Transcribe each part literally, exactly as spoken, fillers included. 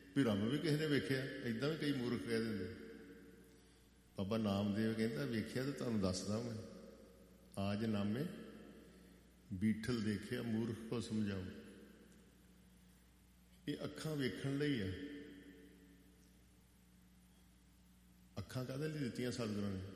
ਵੀ ਰੱਬ ਵੀ ਕਿਸੇ ਨੇ ਵੇਖਿਆ। ਇੱਦਾਂ ਵੀ ਕਈ ਮੂਰਖ ਕਹਿ ਦਿੰਦੇ। ਬਾਬਾ ਨਾਮਦੇਵ ਕਹਿੰਦਾ ਵੇਖਿਆ ਤਾਂ ਤੁਹਾਨੂੰ ਦੱਸਦਾ ਮੈਂ, ਆਜ ਨਾਮੇ ਬੀਠਲ ਦੇਖਿਆ ਮੂਰਖ ਕੋ ਸਮਝਾਓ। ਇਹ ਅੱਖਾਂ ਵੇਖਣ ਲਈ ਹੈ। ਅੱਖਾਂ ਕਾਹਦੇ ਲਈ ਦਿੱਤੀਆਂ ਸਤਿਗੁਰਾਂ ਨੇ?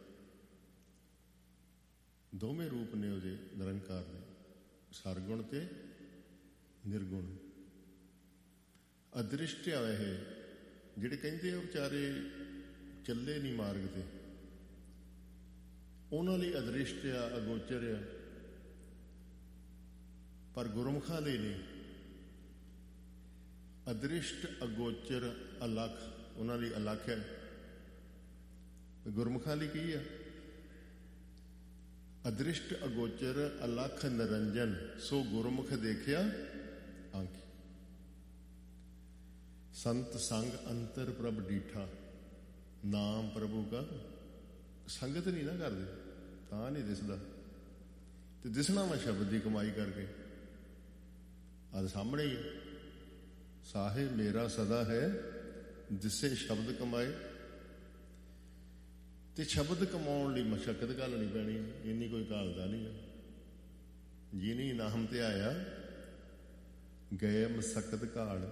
ਦੋਵੇਂ ਰੂਪ ਨੇ ਉਹਦੇ ਨਿਰੰਕਾਰ ਨੇ, ਸਰਗੁਣ ਤੇ ਨਿਰਗੁਣ। ਅਦ੍ਰਿਸ਼ਟ ਆ ਇਹ ਜਿਹੜੇ ਕਹਿੰਦੇ ਆ ਵਿਚਾਰੇ ਚੱਲੇ ਨਹੀਂ ਮਾਰਗ ਤੇ, ਉਹਨਾਂ ਲਈ ਅਦ੍ਰਿਸ਼ਟ ਆ, ਅਗੋਚਰ ਆ, ਪਰ ਗੁਰਮੁਖਾਂ ਲਈ ਨਹੀਂ। ਅਦ੍ਰਿਸ਼ਟ, ਅਗੋਚਰ, ਅਲੱਖ ਉਹਨਾਂ ਲਈ ਅਲੱਖ ਹੈ। ਗੁਰਮੁਖਾਂ ਲਈ ਕੀ ਆ? ਅਦ੍ਰਿਸ਼ਟ, ਅਗੋਚਰ, ਅਲੱਖ, ਨਿਰੰਜਨ ਸੋ ਗੁਰਮੁਖ ਦੇਖਿਆ ਆਂਖੀ। ਸੰਤ ਸੰਗ ਅੰਤਰ ਪ੍ਰਭ ਡੀਠਾ, ਨਾਮ ਪ੍ਰਭੂ ਕਾ। ਸੰਗਤ ਨਹੀਂ ਨਾ ਕਰਦੇ ਤਾਂ ਨਹੀਂ ਦਿਸਦਾ, ਤੇ ਦਿਸਣਾ ਵਾ ਸ਼ਬਦ ਦੀ ਕਮਾਈ ਕਰਕੇ। ਅੱਜ ਸਾਹਮਣੇ ਹੀ ਹੈ, ਸਾਹਿਬ ਮੇਰਾ ਸਦਾ ਹੈ ਦਿਸੇ ਸ਼ਬਦ ਕਮਾਏ। ਤੇ ਸ਼ਬਦ ਕਮਾਉਣ ਲਈ ਮਸ਼ੱਕਤ ਘਾਲਣੀ ਪੈਣੀ, ਇੰਨੀ ਕੋਈ ਘਾਲਦਾ ਨਹੀਂ ਹੈ। ਜਿਨੀ ਨਾਮ ਤੇ ਆਇਆ ਗਏ ਮਸਕਤ ਘਾਲ,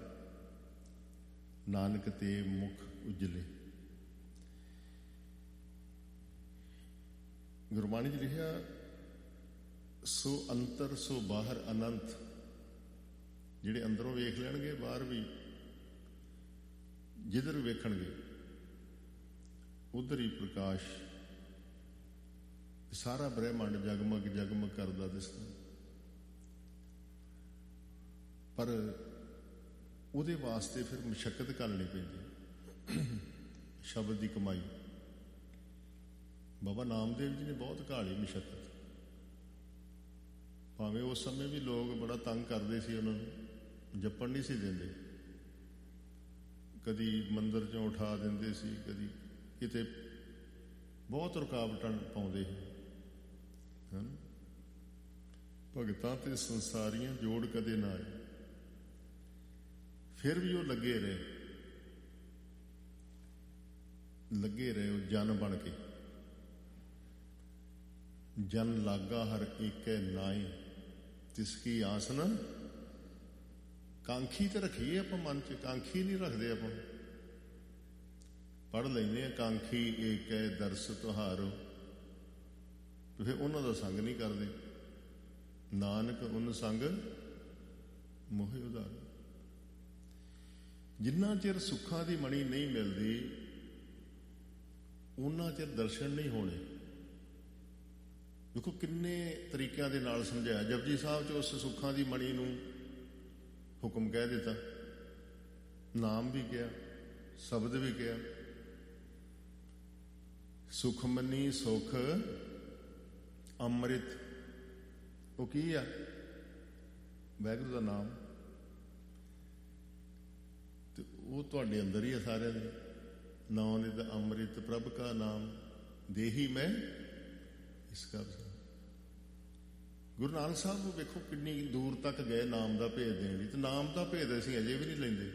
ਨਾਨਕ ਤੇ ਮੁਖ ਉਜਲੇ। ਗੁਰਬਾਣੀ 'ਚ ਲਿਖਿਆ ਸੋ ਅੰਤਰ ਸੋ ਬਾਹਰ ਅਨੰਤ। ਜਿਹੜੇ ਅੰਦਰੋਂ ਵੇਖ ਲੈਣਗੇ ਬਾਹਰ ਵੀ ਜਿੱਧਰ ਵੇਖਣਗੇ ਉਧਰ ਹੀ ਪ੍ਰਕਾਸ਼। ਸਾਰਾ ਬ੍ਰਹਿਮੰਡ ਜਗਮਗ ਜਗਮਗ ਕਰਦਾ ਦਿਸਦਾ, ਪਰ ਉਹਦੇ ਵਾਸਤੇ ਫਿਰ ਮੁਸ਼ੱਕਤ ਕਰਨੀ ਪੈਂਦੀ, ਸ਼ਬਦ ਦੀ ਕਮਾਈ। ਬਾਬਾ ਨਾਮਦੇਵ ਜੀ ਨੇ ਬਹੁਤ ਘਾਲੀ ਮੁਸ਼ੱਕਤ। ਭਾਵੇਂ ਉਸ ਸਮੇਂ ਵੀ ਲੋਕ ਬੜਾ ਤੰਗ ਕਰਦੇ ਸੀ, ਉਹਨਾਂ ਨੂੰ ਜਪਣ ਨਹੀਂ ਸੀ ਦਿੰਦੇ। ਕਦੀ ਮੰਦਿਰ 'ਚੋਂ ਉਠਾ ਦਿੰਦੇ ਸੀ, ਕਦੀ ਕਿਤੇ ਬਹੁਤ ਰੁਕਾਵਟਾਂ ਪਾਉਂਦੇ ਸੀ। ਹਨ ਭਗਤਾਂ ਤੇ ਸੰਸਾਰੀਆਂ ਜੋੜ ਕਦੇ ਨਾ ਆਏ। ਫਿਰ ਵੀ ਉਹ ਲੱਗੇ ਰਹੇ, ਲੱਗੇ ਰਹੇ ਉਹ ਜਨ ਬਣ ਕੇ। ਜਨ ਲਾਗਾ ਹਰ ਏਕੈ ਨਾਈ, ਤਿਸ ਕੀ ਆਸ ਨਾ। ਕਾਂਖੀ ਤੇ ਰੱਖੀਏ ਆਪਾਂ ਮਨ 'ਚ, ਕਾਂਖੀ ਨਹੀਂ ਰੱਖਦੇ ਆਪਾਂ। ਪੜ੍ਹ ਲੈਂਦੇ ਆ ਕਾਂਖੀ ਏਕੈ ਦਰਸ ਤੁਹਾਰੋ, ਤੇ ਫਿਰ ਉਹਨਾਂ ਦਾ ਸੰਗ ਨਹੀਂ ਕਰਦੇ। ਨਾਨਕ ਉਨ ਸੰਗ ਮੋਹਿ ਉਧਾਰੋ। ਜਿੰਨਾ ਚਿਰ ਸੁੱਖਾਂ ਦੀ ਮਣੀ ਨਹੀਂ ਮਿਲਦੀ, ਉਹਨਾਂ ਚਿਰ ਦਰਸ਼ਨ ਨਹੀਂ ਹੋਣੇ। ਦੇਖੋ ਕਿੰਨੇ ਤਰੀਕਿਆਂ ਦੇ ਨਾਲ ਸਮਝਾਇਆ। ਜਪਜੀ ਸਾਹਿਬ 'ਚ ਉਸ ਸੁੱਖਾਂ ਦੀ ਮਣੀ ਨੂੰ ਹੁਕਮ ਕਹਿ ਦਿੱਤਾ, ਨਾਮ ਵੀ ਕਿਹਾ, ਸ਼ਬਦ ਵੀ ਕਿਹਾ। ਸੁਖਮਨੀ ਸੁਖ ਅੰਮ੍ਰਿਤ, ਉਹ ਕੀ ਆ? ਵਾਹਿਗੁਰੂ ਦਾ ਨਾਮ। ਤੇ ਉਹ ਤੁਹਾਡੇ ਅੰਦਰ ਹੀ ਆ ਸਾਰਿਆਂ ਦੇ। ਨਾਮ ਨਿਧ ਅੰਮ੍ਰਿਤ ਪ੍ਰਭ ਕਾ ਨਾਮ, ਦੇਹੀ ਮੈਂ ਇਸ ਕਾ। ਗੁਰੂ ਨਾਨਕ ਸਾਹਿਬ ਨੂੰ ਵੇਖੋ ਕਿੰਨੀ ਦੂਰ ਤੱਕ ਗਏ ਨਾਮ ਦਾ ਭੇਦ ਦੇਣ ਲਈ, ਤੇ ਨਾਮ ਦਾ ਭੇਦ ਅਸੀਂ ਅਜੇ ਵੀ ਨਹੀਂ ਲੈਂਦੇ।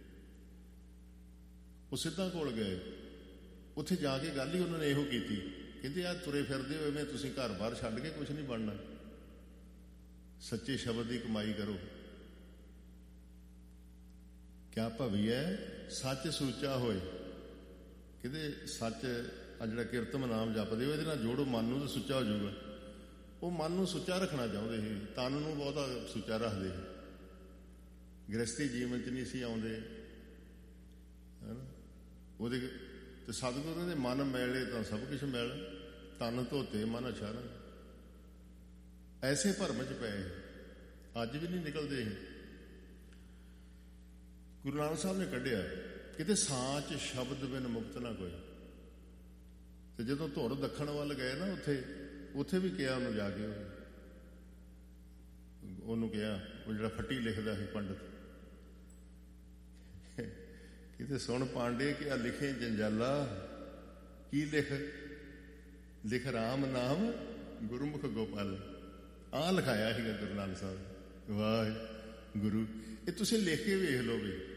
ਉਹ ਸਿੱਧਾਂ ਕੋਲ ਗਏ, ਉੱਥੇ ਜਾ ਕੇ ਗੱਲ ਹੀ ਉਹਨਾਂ ਨੇ ਇਹੋ ਕੀਤੀ, ਕਹਿੰਦੇ ਆ ਤੁਰੇ ਫਿਰਦੇ ਹੋ ਐਵੇਂ, ਤੁਸੀਂ ਘਰ ਬਾਹਰ ਛੱਡ ਕੇ ਕੁਛ ਨਹੀਂ ਬਣਨਾ। ਸੱਚੇ ਸ਼ਬਦ ਦੀ ਕਮਾਈ ਕਰੋ। ਕਿਆ ਭਵੀਐ ਸੱਚ ਸੂਚਾ ਹੋਏ। ਕਹਿੰਦੇ ਸੱਚ ਆ ਜਿਹੜਾ ਕੀਰਤਨ ਨਾਮ ਜਪਦੇ ਹੋ, ਇਹਦੇ ਨਾਲ ਜੋੜੋ ਮਨ ਨੂੰ, ਤਾਂ ਸੁੱਚਾ ਹੋ ਜਾਊਗਾ। ਉਹ ਮਨ ਨੂੰ ਸੁੱਚਾ ਰੱਖਣਾ ਚਾਹੁੰਦੇ ਸੀ, ਤਨ ਨੂੰ ਬਹੁਤਾ ਸੁੱਚਾ ਰੱਖਦੇ ਸੀ। ਗ੍ਰਸਤੀ ਜੀਵਨ 'ਚ ਨਹੀਂ ਸੀ ਆਉਂਦੇ, ਹੈ ਨਾ। ਉਹਦੇ ਤੇ ਸਤਿਗੁਰੂ ਦੇ ਮਨ ਮੈਲੇ ਤਾਂ ਸਭ ਕੁਛ ਮੈਲ, ਤਨ ਧੋਤੇ ਮਨ ਅਛਾਰਾ। ਐਸੇ ਭਰਮ 'ਚ ਪਏ, ਅੱਜ ਵੀ ਨਹੀਂ ਨਿਕਲਦੇ। ਗੁਰੂ ਨਾਨਕ ਸਾਹਿਬ ਨੇ ਕੱਢਿਆ, ਕਿਤੇ ਸਾਚ ਸ਼ਬਦ ਬਿਨ ਮੁਕਤ ਨਾ ਕੋਈ। ਤੇ ਜਦੋਂ ਧੁਰ ਦੱਖਣ ਵੱਲ ਗਏ ਨਾ, ਉੱਥੇ ਉੱਥੇ ਵੀ ਕਿਹਾ ਉਹਨੂੰ ਜਾ ਕੇ, ਉਹਨੂੰ ਕਿਹਾ, ਉਹ ਜਿਹੜਾ ਫੱਟੀ ਲਿਖਦਾ ਸੀ ਪੰਡਤ, ਕਿਤੇ ਸੁਣ ਪਾਂਡੇ ਕਿਆ ਲਿਖੇ ਜੰਜਾਲਾ, ਕੀ ਲਿਖ? ਲਿਖ ਰਾਮ ਨਾਮ ਗੁਰਮੁਖ ਗੋਪਾਲ। ਆਹ ਲਿਖਾਇਆ ਸੀਗਾ ਗੁਰੂ ਨਾਨਕ ਸਾਹਿਬ। ਵਾਹ ਗੁਰੂ, ਇਹ ਤੁਸੀਂ ਲਿਖ ਕੇ ਵੇਖ ਲਓ ਵੀ